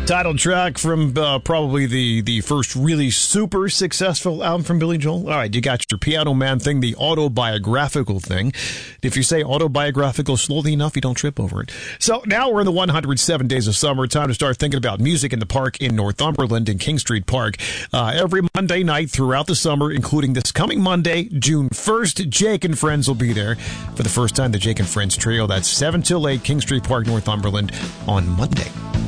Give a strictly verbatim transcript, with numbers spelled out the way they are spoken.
Title track from uh, probably the, the first really super successful album from Billy Joel. All right, you got your Piano Man thing, the autobiographical thing. If you say autobiographical slowly enough, you don't trip over it. So now we're in the one hundred seven days of summer. Time to start thinking about music in the park in Northumberland in King Street Park. Uh, every Monday night throughout the summer, including this coming Monday, June first, Jake and Friends will be there for the first time. The Jake and Friends Trio. That's seven till eight, King Street Park, Northumberland on Monday.